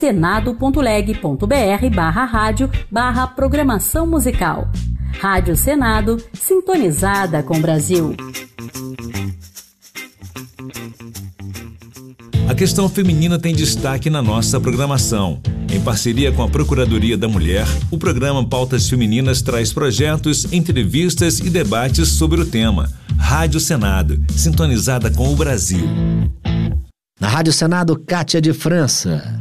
senado.leg.br/rádio/programação musical. Rádio Senado, sintonizada com o Brasil. A questão feminina tem destaque na nossa programação. Em parceria com a Procuradoria da Mulher, o programa Pautas Femininas traz projetos, entrevistas e debates sobre o tema. Rádio Senado, sintonizada com o Brasil. Na Rádio Senado, Kátia de França.